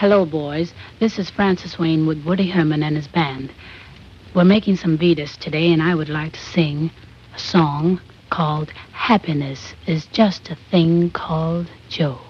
Hello, boys. This is Francis Wayne with Woody Herman and his band. We're making some beaters today, and I would like to sing a song called Happiness is Just a Thing Called Joe.